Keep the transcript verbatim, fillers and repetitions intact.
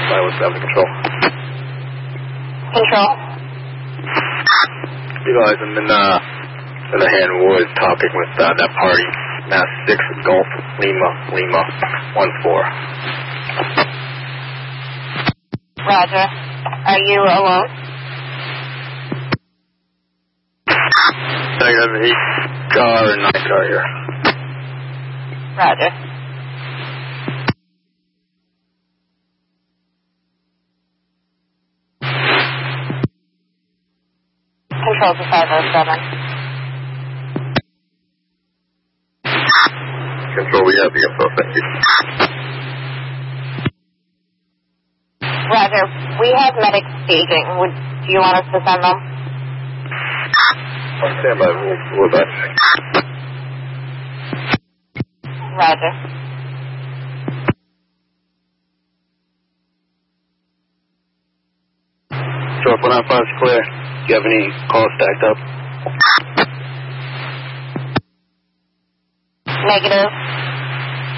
nine one seven, control. Control. You guys, I'm in, uh, in the hand Wood talking with uh, that party. Mass six Golf Lima Lima one four. Roger. Are you alone? Negative eight car and nine car here. Roger. Control to five oh seven. Control, we have the info, thank you. Roger. We have medics staging. Would do you want us to send them? Stand by, we'll, we'll back. Roger. So if one nine five is clear, do you have any calls stacked up? Negative.